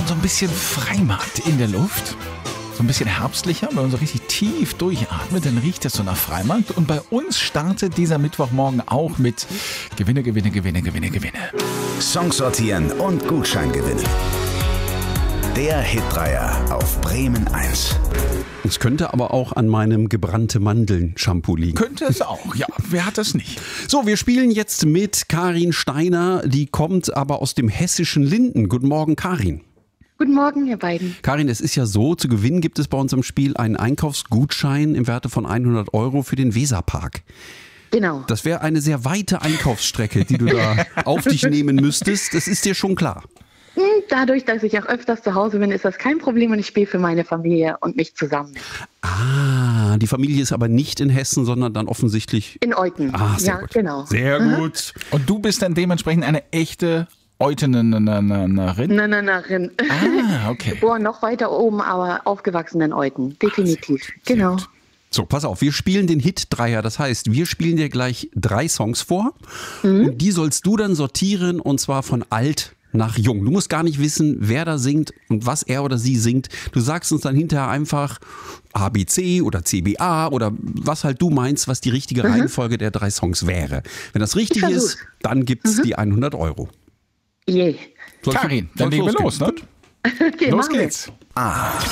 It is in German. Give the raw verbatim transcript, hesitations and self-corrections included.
so ein bisschen Freimarkt in der Luft. So ein bisschen herbstlicher, wenn man so richtig tief durchatmet, dann riecht es so nach Freimarkt. Und bei uns startet dieser Mittwochmorgen auch mit Gewinne, Gewinne, Gewinne, Gewinne, Gewinne. Songs sortieren und Gutschein gewinnen. Der Hitdreier auf Bremen eins. Es könnte aber auch an meinem gebrannte Mandeln-Shampoo liegen. Könnte es auch, ja. Wer hat das nicht? So, wir spielen jetzt mit Karin Steiner. Die kommt aber aus dem hessischen Linden. Guten Morgen, Karin. Guten Morgen, ihr beiden. Karin, es ist ja so, zu gewinnen gibt es bei uns im Spiel einen Einkaufsgutschein im Werte von hundert Euro für den Weserpark. Genau. Das wäre eine sehr weite Einkaufsstrecke, die du da auf dich nehmen müsstest. Das ist dir schon klar. Dadurch, dass ich auch öfters zu Hause bin, ist das kein Problem und ich spiele für meine Familie und mich zusammen. Ah, die Familie ist aber nicht in Hessen, sondern dann offensichtlich... In Euten. Ah, sehr ja, gut. Genau. Sehr gut. Und du bist dann dementsprechend eine echte Eutenerin? Nein, nein, nein. Ah, okay. Geboren noch weiter oben, aber aufgewachsen in Euten. Definitiv. Sehr gut, sehr Genau. gut. So, pass auf, wir spielen den Hit-Dreier. Das heißt, wir spielen dir gleich drei Songs vor mhm. und die sollst du dann sortieren und zwar von alt nach jung. Du musst gar nicht wissen, wer da singt und was er oder sie singt. Du sagst uns dann hinterher einfach A B C oder C B A oder was halt du meinst, was die richtige mhm. Reihenfolge der drei Songs wäre. Wenn das richtig ist, dann gibt's mhm. die hundert Euro. Je. Karin, dann legen wir los, ne? Okay, Los geht's. A.